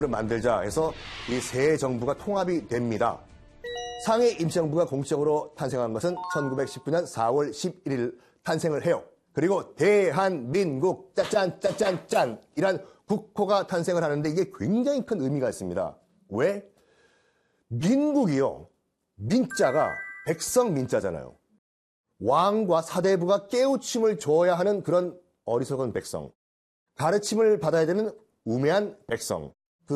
만들자 해서 이 새 정부가 통합이 됩니다. 상해 임시정부가 공식적으로 탄생한 것은 1919년 4월 11일 탄생을 해요. 그리고 대한민국 짠짠짠짠 이란 국호가 탄생을 하는데 이게 굉장히 큰 의미가 있습니다. 왜? 민국이요. 민자가 백성 민자잖아요. 왕과 사대부가 깨우침을 줘야 하는 그런 어리석은 백성. 가르침을 받아야 되는 우매한 백성. 그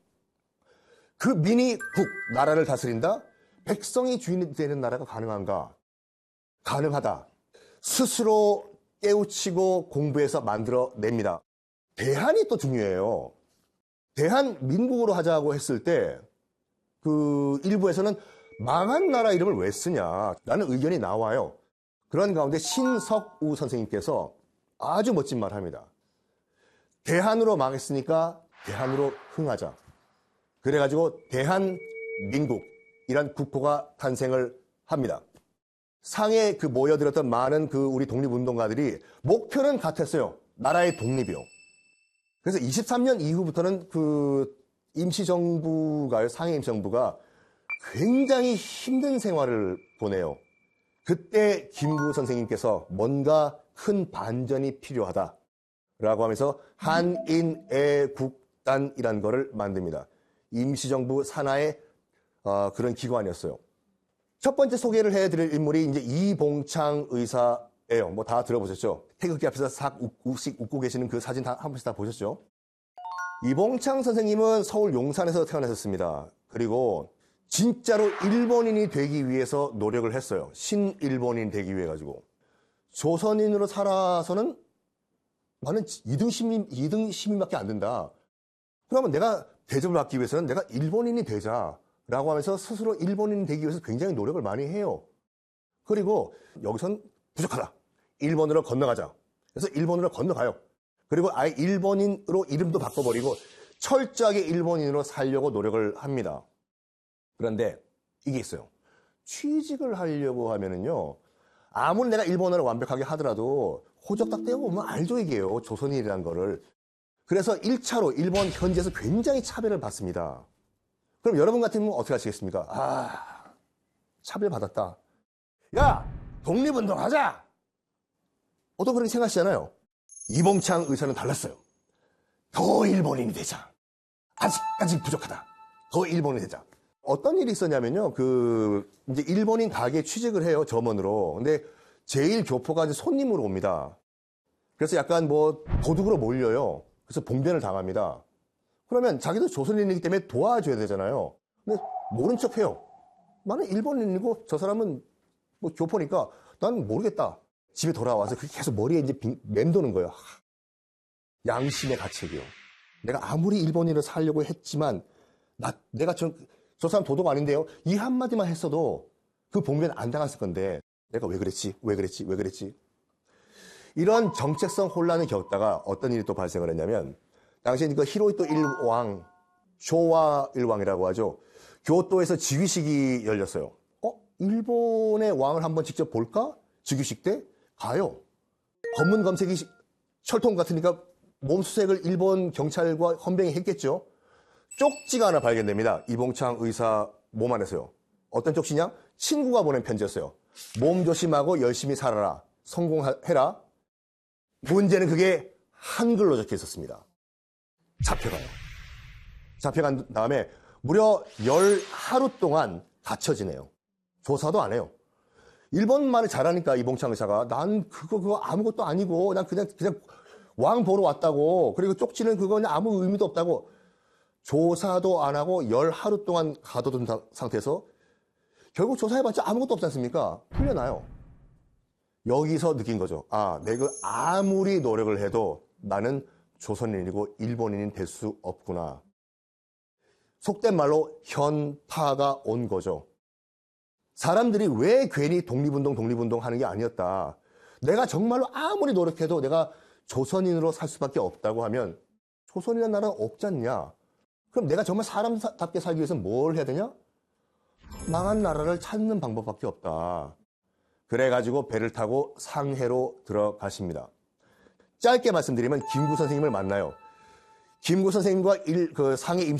민이 나라를 다스린다? 백성이 주인이 되는 나라가 가능한가? 가능하다. 스스로 깨우치고 공부해서 만들어냅니다. 대한이 또 중요해요. 대한민국으로 하자고 했을 때 그 일부에서는 망한 나라 이름을 왜 쓰냐 라는 의견이 나와요. 그런 가운데 신석우 선생님께서 아주 멋진 말을 합니다. 대한으로 망했으니까 대한으로 흥하자. 그래가지고 대한민국이란 국호가 탄생을 합니다. 상해 그 모여들었던 많은 그 우리 독립운동가들이 목표는 같았어요. 나라의 독립이요. 그래서 23년 이후부터는 그 임시정부가요, 상해 임시정부가 굉장히 힘든 생활을 보내요. 그때 김구 선생님께서 뭔가 큰 반전이 필요하다라고 하면서 한인애국단이라는 거를 만듭니다. 임시정부 산하의 그런 기관이었어요. 첫 번째 소개를 해드릴 인물이 이제 이봉창 의사예요. 뭐 다 들어보셨죠? 태극기 앞에서 싹 웃고 계시는 그 사진 한 번씩 다 보셨죠? 이봉창 선생님은 서울 용산에서 태어나셨습니다. 그리고 진짜로 일본인이 되기 위해서 노력을 했어요. 신일본인 되기 위해 가지고. 조선인으로 살아서는 나는 2등 시민밖에 안 된다. 그러면 내가 대접을 받기 위해서는 내가 일본인이 되자라고 하면서 스스로 일본인이 되기 위해서 굉장히 노력을 많이 해요. 그리고 여기선 부족하다. 일본으로 건너가자. 그래서 일본으로 건너가요. 그리고 아예 일본인으로 이름도 바꿔버리고 철저하게 일본인으로 살려고 노력을 합니다. 그런데 이게 있어요. 취직을 하려고 하면은요, 아무리 내가 일본어를 완벽하게 하더라도 호적 딱 떼어보면 알죠, 이게요. 조선인이라는 거를. 그래서 1차로 일본 현지에서 굉장히 차별을 받습니다. 그럼 여러분 같으면 어떻게 하시겠습니까? 차별받았다. 야! 독립운동 하자! 어떤 그렇게 생각하시잖아요. 이봉창 의사는 달랐어요. 더 일본인이 되자. 아직 부족하다. 더 일본인이 되자. 어떤 일이 있었냐면요. 이제 일본인 가게에 취직을 해요. 점원으로. 근데 제일 교포가 이제 손님으로 옵니다. 그래서 약간 뭐 도둑으로 몰려요. 그래서 봉변을 당합니다. 그러면 자기도 조선인이기 때문에 도와줘야 되잖아요. 근데 모른 척 해요. 나는 일본인이고 저 사람은 뭐 교포니까 난 모르겠다. 집에 돌아와서 그렇게 계속 머리에 이제 맴도는 거예요. 양심의 가책이요. 내가 아무리 일본인으로 살려고 했지만 내가 저 사람 도둑 아닌데요. 이 한마디만 했어도 그 봉변 안 당했을 건데 내가 왜 그랬지? 이런 정체성 혼란을 겪다가 어떤 일이 또 발생을 했냐면 당시에 그 히로히토 일왕, 쇼와 일왕이라고 하죠. 교토에서 즉위식이 열렸어요. 일본의 왕을 한번 직접 볼까? 즉위식 때 가요. 검문 검색이 철통 같으니까 몸수색을 일본 경찰과 헌병이 했겠죠. 쪽지가 하나 발견됩니다. 이봉창 의사 몸 안에서요. 어떤 쪽지냐? 친구가 보낸 편지였어요. 몸 조심하고 열심히 살아라. 성공해라. 문제는 그게 한글로 적혀 있었습니다. 잡혀가요. 잡혀간 다음에 무려 10하루 동안 갇혀 지내요. 조사도 안 해요. 일본말을 잘하니까 이봉창 의사가 난 그거 아무것도 아니고 난 그냥 왕 보러 왔다고. 그리고 쪽지는 그거는 아무 의미도 없다고. 조사도 안 하고 10하루 동안 가둬둔 상태에서 결국 조사해봤자 아무것도 없지 않습니까? 풀려나요. 여기서 느낀 거죠. 내가 아무리 노력을 해도 나는 조선인이고 일본인이 될 수 없구나. 속된 말로 현타가 온 거죠. 사람들이 왜 괜히 독립운동 하는 게 아니었다. 내가 정말로 아무리 노력해도 내가 조선인으로 살 수밖에 없다고 하면 조선이라는 나라는 없지 않냐? 그럼 내가 정말 사람답게 살기 위해서는 뭘 해야 되냐? 망한 나라를 찾는 방법밖에 없다. 그래가지고 배를 타고 상해로 들어가십니다. 짧게 말씀드리면 김구 선생님을 만나요. 김구 선생님과 상해 임시